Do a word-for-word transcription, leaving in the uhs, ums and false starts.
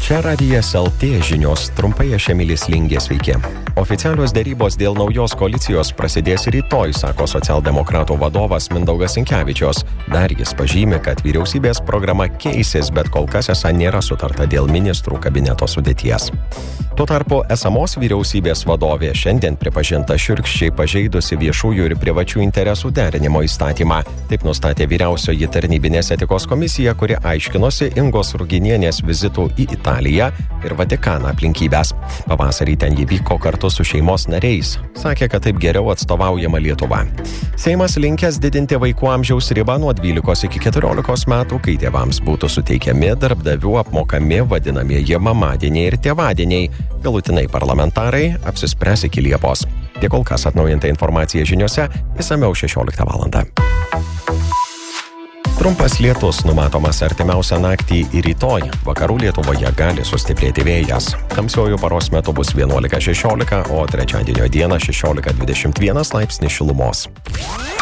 Čia Radijas L T žinios, trumpai aš Emilis Lingė, sveiki. Oficialios dėrybos dėl naujos koalicijos prasidės rytoj, sako socialdemokratų vadovas Mindaugas Sinkevičius. Dar jis pažymi, kad vyriausybės programa keisis, bet kol kas esą nėra sutarta dėl ministrų kabineto sudėties. Tuo tarpu esamos vyriausybės vadovė šiandien pripažinta šiurkščiai pažeidusi viešųjų ir privačių interesų derinimo įstatymą. Taip nustatė vyriausioji tarnybinės etikos komisija, kuri aiškinosi Ingos Ruginienės vizitų į Italiją ir Vatikaną aplinkybės. Pavasarį ten ji vyko kartu su šeimos nariais. Sakė, kad taip geriau atstovaujama Lietuva. Seimas linkęs didinti vaikų amžiaus ribą nuo dvylikos iki keturiolikos metų, kai tėvams būtų suteikiami darbdavių apmokami vadinamieji mamadieniai ir tėvadieniai. Galutinai parlamentarai apsispręs iki Liepos. Tiek kol kas atnaujinta informacija žiniose, išsamiau šešioliktą valandą. Trumpas lietus numatomas artimiausią naktį ir rytoj. Vakarų Lietuvoje gali sustiprėti vėjas. Tamsiuoju paros metu bus vienuolika šešiolika, o trečiadienio dieną šešiolika dvidešimt vienas laipsnis šilumos.